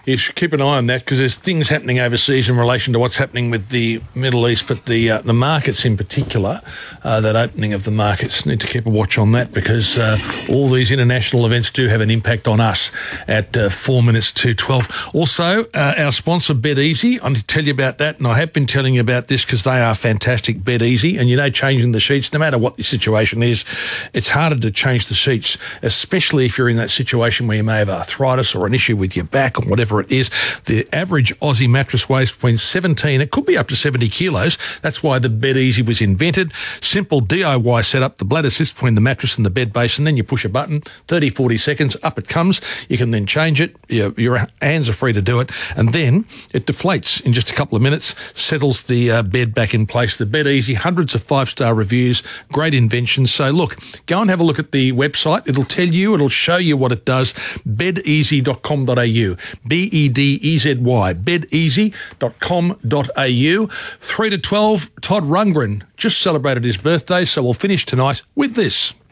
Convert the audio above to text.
You should keep an eye on that because there's things happening overseas in relation to what's happening with the Middle East, but the markets in particular, that opening of the markets, need to keep a watch on that because all these international events do have an impact on us at 4 minutes to 12. Also, our sponsor, BetEasy, I need to tell you about that, and I have been telling you about this because they are fantastic, BetEasy, and changing the sheets, no matter what the situation is, it's harder to change the sheets, especially if you're in that situation where you may have arthritis or an issue with your back or whatever it is. The average Aussie mattress weighs between 17, it could be up to 70 kilos. That's why the BetEasy was invented. Simple DIY setup, the bladder sits between the mattress and the bed base, and then you push a button, 30, 40 seconds, up it comes. You can then change it. Your hands are free to do it. And then it deflates in just a couple of minutes, settles the bed back in place. The BetEasy, hundreds of 5-star reviews, great invention. So look, go and have a look at the website. It'll tell you, it'll show you what it does. Bedeasy.com.au. BEDEZY. Bedeasy.com.au. 3 to 12, Todd Rundgren just celebrated his birthday, so we'll finish tonight with this.